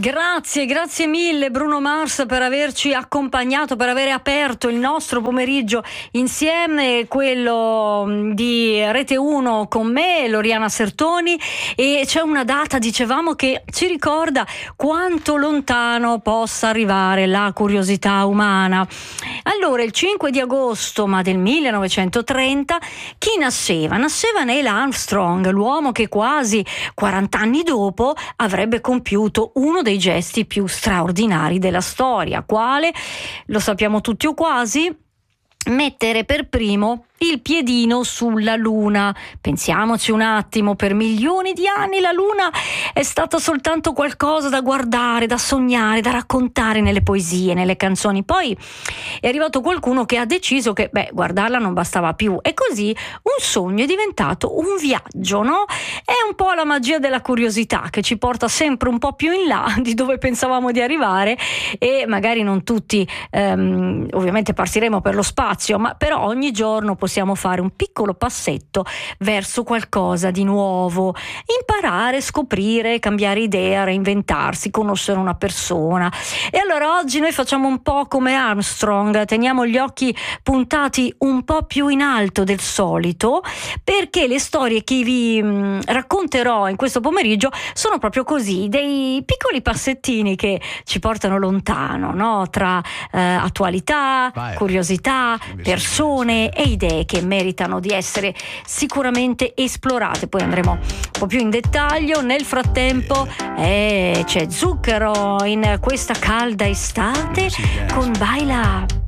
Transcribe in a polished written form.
Grazie mille Bruno Mars per averci accompagnato, per aver aperto il nostro pomeriggio insieme, quello di Rete 1 con me, Loriana Sertoni, e c'è una data, dicevamo, che ci ricorda quanto lontano possa arrivare la curiosità umana. Allora, il 5 di agosto ma del 1930, chi nasceva? Nasceva Neil Armstrong, l'uomo che quasi 40 anni dopo avrebbe compiuto uno dei gesti più straordinari della storia. Quale? Lo sappiamo tutti o quasi: mettere per primo il piedino sulla Luna. Pensiamoci un attimo, per milioni di anni la Luna è stata soltanto qualcosa da guardare, da sognare, da raccontare nelle poesie, nelle canzoni. Poi è arrivato qualcuno che ha deciso che guardarla non bastava più, e così un sogno è diventato un viaggio, no? È un po' la magia della curiosità che ci porta sempre un po' più in là di dove pensavamo di arrivare, e magari non tutti ovviamente partiremo per lo spazio, ma però ogni giorno possiamo fare un piccolo passetto verso qualcosa di nuovo, imparare, scoprire, cambiare idea, reinventarsi, conoscere una persona. E allora oggi noi facciamo un po' come Armstrong, teniamo gli occhi puntati un po' più in alto del solito, perché le storie che vi racconterò in questo pomeriggio sono proprio così, dei piccoli passettini che ci portano lontano, no? Tra attualità, curiosità, persone e idee che meritano di essere sicuramente esplorate. Poi andremo un po' più in dettaglio. Nel frattempo c'è Zucchero in questa calda estate con Baila.